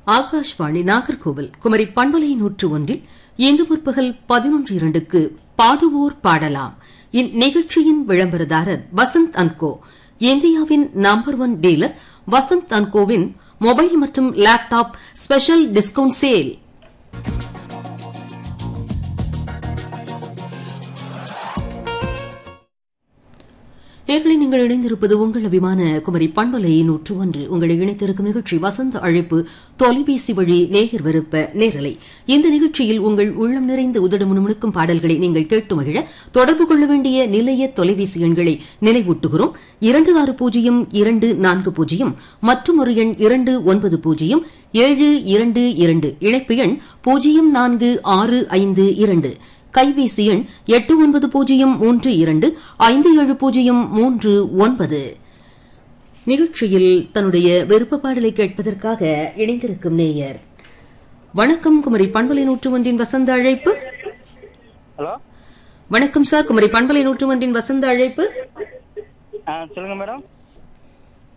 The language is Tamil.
ஆகாஷ்வாணி நாகர்கோவில் குமரி பண்பலை 101 இன்று முற்பகல் 11:02 பாடுவோர் பாடலாம். இந்நிகழ்ச்சியின் விளம்பரதாரர் வசந்த் அண்ட் கோ. இந்தியாவின் number 1 dealer Vasanth and CoWIN mobile மற்றும் லேப்டாப் ஸ்பெஷல் டிஸ்கவுண்ட் சேல். நேர்களை நீங்கள் இணைந்திருப்பது உங்கள் அபிமான குமரி பண்பலை 101. உங்களை இணைத்திருக்கும் நிகழ்ச்சி வசந்த அழைப்பு தொலைபேசி வழி நேயர் விருப்ப நேரலை. இந்த நிகழ்ச்சியில் உங்கள் உள்ளம் நிறைந்த உதடு முணுமுணுக்கும் பாடல்களை நீங்கள் கேட்டு மகிழ தொடர்பு கொள்ள வேண்டிய நிலைய தொலைபேசி எண்களை நினைவூட்டுகிறோம். 260240 மற்றும் ஒரு எண் 290722 இணைப்பு எண் 0465 கைபேசி எண் 8903257039. நிகழ்ச்சியில் தன்னுடைய விருப்ப பாடலை கேட்பதற்காக இணைந்திருக்கும் நேயர். வணக்கம், குமரி பண்பலை 101 வசந்த அழைப்பு. ஹலோ, வணக்கம் சார். குமரி பண்பலை 101 வசந்த அழைப்பு. சொல்லுங்க மேடம்.